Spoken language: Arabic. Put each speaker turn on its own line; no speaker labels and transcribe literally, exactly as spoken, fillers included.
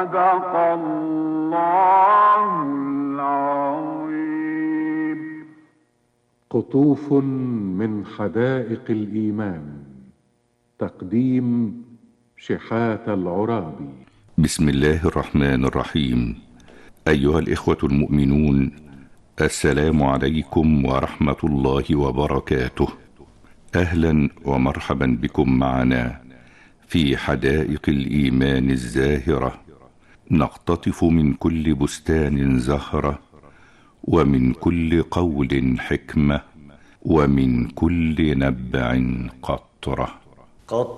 صدق الله العظيم.
قطوف من حدائق الإيمان. تقديم شحاتة العرابي.
بسم الله الرحمن الرحيم. أيها الإخوة المؤمنون، السلام عليكم ورحمة الله وبركاته. أهلا ومرحبا بكم معنا في حدائق الإيمان الزاهرة، نقتطف من كل بستان زهرة، ومن كل قول حكمة، ومن كل نبع قطرة.
قطرة